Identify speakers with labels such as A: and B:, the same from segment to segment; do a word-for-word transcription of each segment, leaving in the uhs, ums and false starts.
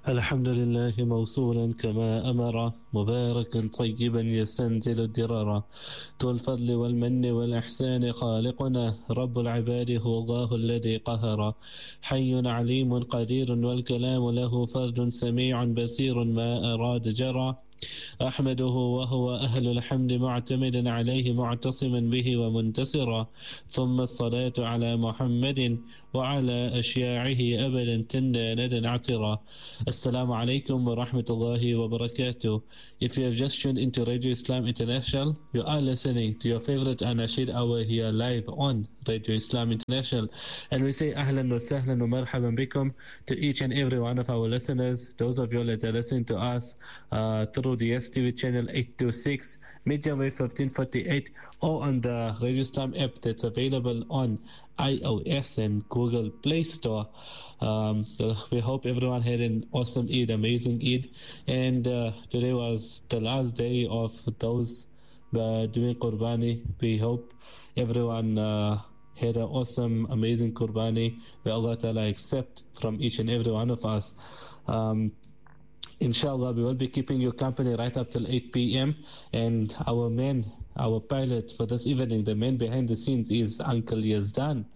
A: الحمد لله موصولا كما أمر مباركا طيبا يستنزل الدرارا ذو الفضل والمن والإحسان خالقنا رب العباد هو الله الذي قهر حي عليم قدير والكلام له فرد سميع بصير ما أراد جرى أحمده وهو أهل الحمد معتمدا عليه معتصما به ومنتصرا ثم الصلاة على محمد وعلى أشياعه أبدا تندى ندى عطرا. Assalamu alaikum wa rahmatullahi wa barakatuh. If you have just tuned into Radio Islam International, you are listening to your favorite Anashid Hour here live on Radio Islam International. And we say ahlan wa sahlan wa marhaban bikum to each and every one of our listeners, those of you that are listening to us uh, through the S T V channel eight twenty-six, medium wave fifteen forty-eight, or on the Radio Islam app that's available on iOS and Google Play Store. Um, we hope everyone had an awesome Eid, amazing Eid. And uh, today was the last day of those uh, doing Qurbani. We hope everyone uh, had an awesome, amazing Qurbani where Allah Ta'ala accept from each and every one of us. Um, Inshallah, we will be keeping you company right up till eight p.m. And our man, our pilot for this evening, the man behind the scenes is Uncle Yazdan.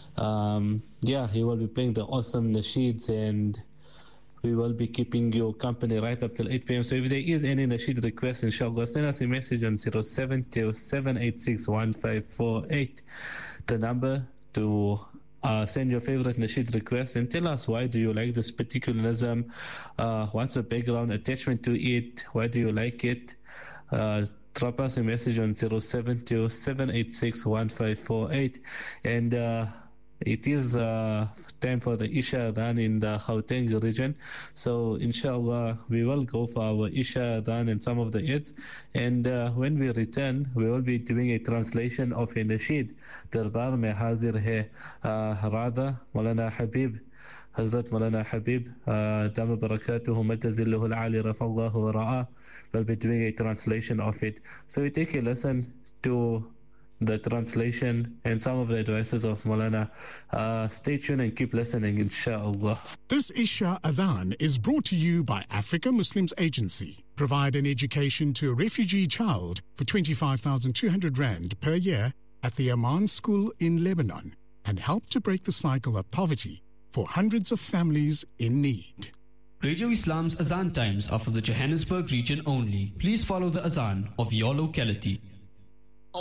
A: Um, yeah, he will be playing the awesome nasheeds, and we will be keeping you company right up till eight p.m. So if there is any nasheed request, inshallah, send us a message on zero seven two seven eight six one five four eight, the number to Uh, send your favorite nasheed request and tell us why do you like this particular nazam, uh, what's the background attachment to it, why do you like it. Uh, drop us a message on zero seven two seven eight six one five four eight. And uh, it is uh, time for the Isha Adhan in the Gauteng region. So inshallah we will go for our Isha Adhan and some of the Eids. And uh, when we return, we will be doing a translation of a nasheed. Darbar mein hazir hai Radha Maulana Habib, Hazrat Maulana Habib, Dama Barakatuhu Matazilluhu al-Ali Rafallahu wa Ra'a. We'll be doing a translation of it. So we take a listen to the translation and some of the advices of Maulana. Uh, stay tuned and keep listening, inshallah.
B: This Isha Adhan is brought to you by Africa Muslims Agency. Provide an education to a refugee child for twenty-five thousand two hundred rand per year at the Aman School in Lebanon and help to break the cycle of poverty for hundreds of families in need.
C: Radio Islam's Azan times are for the Johannesburg region only. Please follow the Azan of your locality.